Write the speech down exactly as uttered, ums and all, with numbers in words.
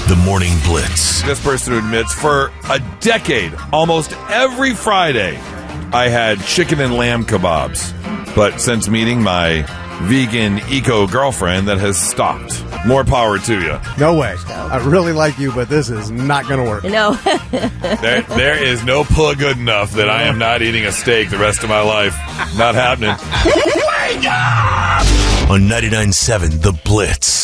The Morning Blitz. This person who admits for a decade, almost every Friday, I had chicken and lamb kebabs. But since meeting my vegan eco girlfriend, that has stopped. More power to you. No way. I really like you, but this is not going to work. No. there, there is no pull good enough that I am not eating a steak the rest of my life. Not happening. On ninety-nine point seven The Blitz.